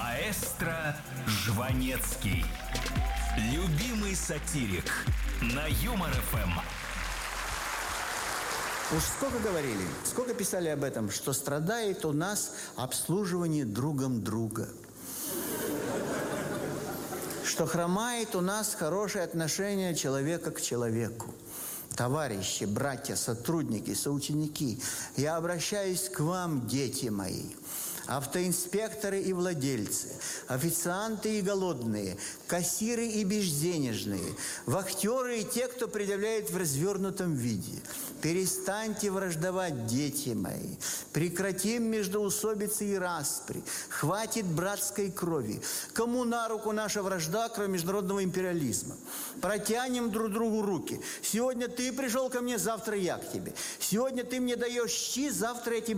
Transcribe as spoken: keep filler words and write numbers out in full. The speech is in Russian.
Маэстро Жванецкий. Любимый сатирик на Юмор эф эм. Уж сколько говорили, сколько писали об этом, что страдает у нас обслуживание другом друга. Что хромает у нас хорошее отношение человека к человеку. Товарищи, братья, сотрудники, соученики, я обращаюсь к вам, дети мои. Автоинспекторы и владельцы, официанты и голодные, кассиры и безденежные, вахтеры и те, кто предъявляет в развернутом виде. Перестаньте враждовать, дети мои. Прекратим междоусобицы и распри. Хватит братской крови. Кому на руку наша вражда, кроме международного империализма? Протянем друг другу руки. Сегодня ты пришел ко мне, завтра я к тебе. Сегодня ты мне даешь щи, завтра я тебе